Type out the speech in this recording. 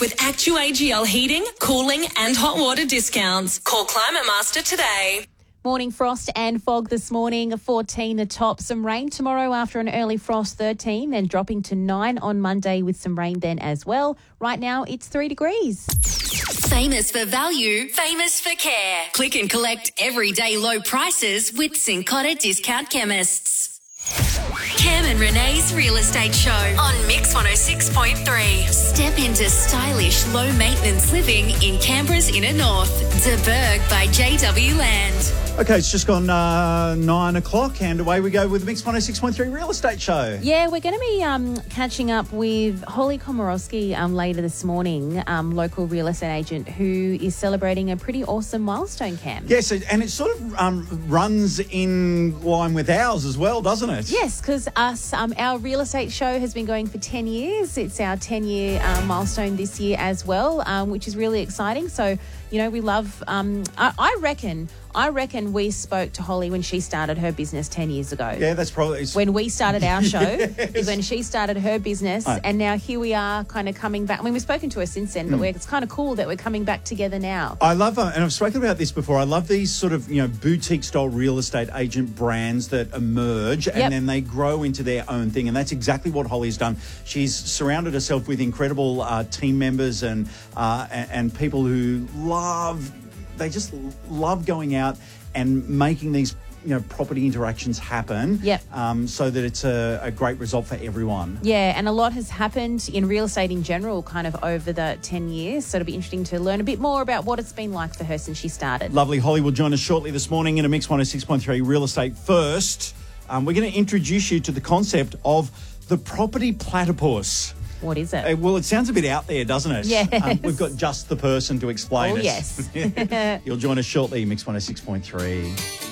with ActuAGL heating, cooling and hot water discounts. Call Climate Master today. Morning frost and fog this morning, 14 the top. Some rain tomorrow after an early frost, 13, then dropping to 9 on Monday with some rain then as well. Right now it's 3 degrees. Famous for value, famous for care. Click and collect everyday low prices with Cincotta Discount Chemists. Cam and Renee's Real Estate Show on Mix 106.3. Step into stylish, low-maintenance living in Canberra's inner north. De Burg by JW Land. Okay, it's just gone 9 o'clock and away we go with the Mix 106.3 Real Estate Show. Yeah, we're going to be catching up with Holly Komorowski later this morning, local real estate agent who is celebrating a pretty awesome milestone, Cam. Yes, and it sort of runs in line with ours as well, doesn't it? Yes, because our real estate show has been going for 10 years. It's our 10-year milestone this year as well, which is really exciting. So, you know, we love, I reckon we spoke to Holly when she started her business 10 years ago. Yeah, that's probably... When we started our show is when she started her business, and now here we are kind of coming back. I mean, we've spoken to her since then, but it's kind of cool that we're coming back together now. I love, and I've spoken about this before, I love these sort of, boutique-style real estate agent brands that emerge and then they grow into their own thing, and that's exactly what Holly's done. She's surrounded herself with incredible team members and people who they just love going out and making these property interactions happen so that it's a great result for everyone. Yeah, and a lot has happened in real estate in general kind of over the 10 years, so it'll be interesting to learn a bit more about what it's been like for her since she started. Lovely. Holly will join us shortly this morning in a Mix 106.3 Real Estate. First, we're going to introduce you to the concept of the property platypus. What is it? Well, it sounds a bit out there, doesn't it? Yes. We've got just the person to explain it. Yes. You'll join us shortly, Mix 106.3.